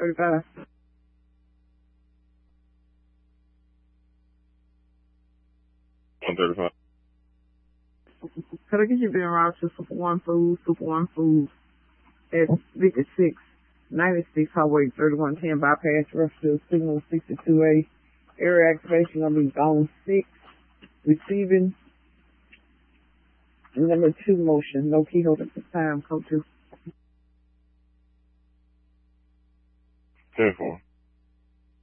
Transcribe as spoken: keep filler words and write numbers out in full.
thirty-five. one thirty-five. Could I get you Ben Ross to Super One Foods, Super One Foods at fifty-six ninety-six Highway thirty-one ten bypass Rushfield Signal sixty-two A. Area activation gonna be zone six. Receiving number two motion. No key holder at the time. Code two. ten four.